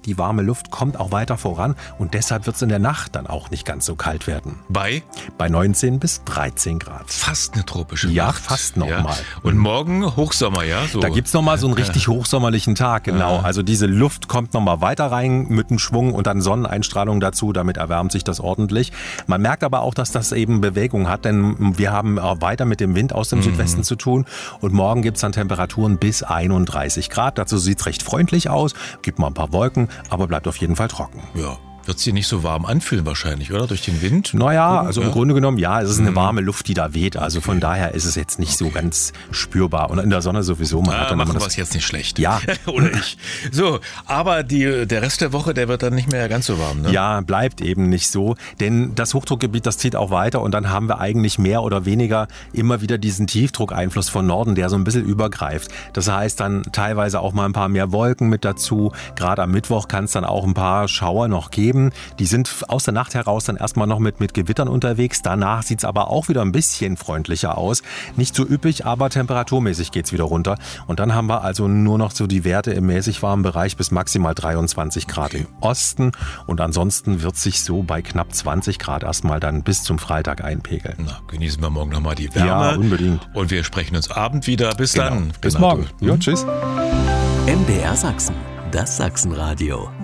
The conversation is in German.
die warme Luft kommt auch weiter voran und deshalb wird es in der Nacht dann auch nicht ganz so kalt werden. Bei 19 bis 13 Grad. Fast eine tropische Ja, Nacht. fast nochmal. Und morgen Hochsommer, ja? So. Da gibt's nochmal so einen richtig hochsommerlichen Tag, genau. Also diese Luft kommt nochmal weiter rein mit einem Schwung und dann Sonneneinstrahlung dazu, damit erwärmt sich das ordentlich. Man merkt aber auch, dass das eben Bewegung hat, denn wir haben auch weiter mit dem Wind aus dem Südwesten zu tun und morgen gibt's dann Temperaturen bis 31 Grad. Dazu sieht's recht freundlich aus, gibt mal ein paar Wolken, aber bleibt auf jeden Fall trocken. Ja. Wird es dir nicht so warm anfühlen wahrscheinlich, oder? Durch den Wind? Naja, also im Grunde genommen, ja, es ist eine warme Luft, die da weht. Also von daher ist es jetzt nicht so ganz spürbar. Und in der Sonne sowieso. Machen wir es jetzt nicht schlecht. Ja. Oder ich. So, aber der Rest der Woche, der wird dann nicht mehr ganz so warm, ne? Ja, bleibt eben nicht so. Denn das Hochdruckgebiet, das zieht auch weiter. Und dann haben wir eigentlich mehr oder weniger immer wieder diesen Tiefdruckeinfluss von Norden, der so ein bisschen übergreift. Das heißt dann teilweise auch mal ein paar mehr Wolken mit dazu. Gerade am Mittwoch kann es dann auch ein paar Schauer noch geben. Die sind aus der Nacht heraus dann erstmal noch mit Gewittern unterwegs. Danach sieht es aber auch wieder ein bisschen freundlicher aus. Nicht so üppig, aber temperaturmäßig geht es wieder runter. Und dann haben wir also nur noch so die Werte im mäßig warmen Bereich bis maximal 23 Grad im Osten. Und ansonsten wird sich so bei knapp 20 Grad erstmal dann bis zum Freitag einpegeln. Na, genießen wir morgen nochmal die Wärme. Ja, unbedingt. Und wir sprechen uns Abend wieder. Bis dann. Bis morgen. Ja, tschüss. MDR Sachsen, das Sachsenradio.